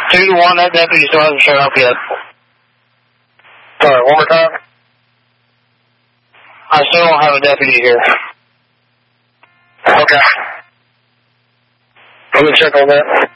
2 to 1, that deputy still hasn't shown up yet. Sorry, one more time? I still don't have a deputy here. Okay. I'm going to check on that.